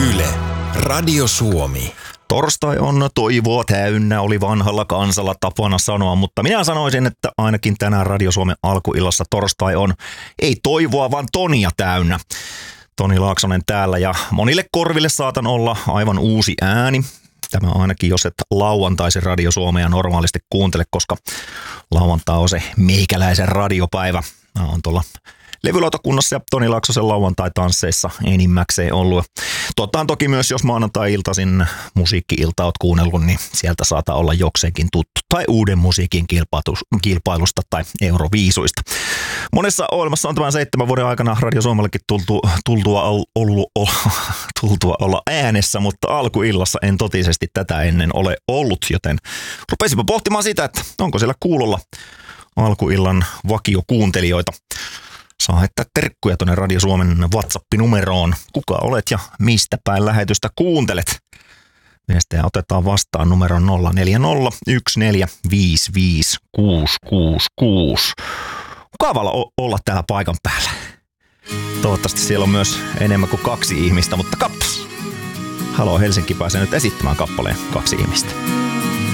Yle, Radio Suomi. Torstai on toivoa täynnä, oli vanhalla kansalla tapana sanoa, mutta minä sanoisin, että ainakin tänään Radio Suomen alkuillassa torstai on ei toivoa, vaan Tonia täynnä. Toni Laaksonen täällä ja monille korville saatan olla aivan uusi ääni. Tämä ainakin, jos et lauantaisin Radio Suomea normaalisti kuuntele, koska lauantai on se meikäläisen radiopäivä. Mä oon tuolla levylautakunnassa ja Toni Laaksosen lauantai-tansseissa enimmäkseen ollut. Tottahan toki myös, jos maanantai-iltaisin musiikki-ilta oot kuunnellut, niin sieltä saattaa olla jokseenkin tuttu. Tai uuden musiikin kilpailusta tai Euroviisuista. Monessa ohjelmassa on tämän 7 vuoden aikana Radio Suomellekin tultua olla äänessä, mutta alkuillassa en totisesti tätä ennen ole ollut, joten rupesipa pohtimaan sitä, että onko siellä kuulolla alkuillan vakiokuuntelijoita. Saa heittää terkkuja tuonne Radio Suomen WhatsApp-numeroon. Kuka olet ja mistä päin lähetystä kuuntelet? Viestejä otetaan vastaan numeron 0401455666. Mukavalla olla täällä paikan päällä. Toivottavasti siellä on myös enemmän kuin 2 ihmistä, mutta kaps! Halo Helsinki pääsee nyt esittämään kappaleen 2 ihmistä.